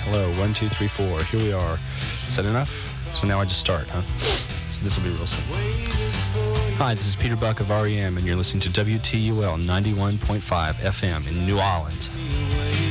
Hello, 1, 2, 3, 4. Here we are. Is that enough? So now I just start, huh? So this will be real simple. Hi, this is Peter Buck of REM, and you're listening to WTUL 91.5 FM in New Orleans.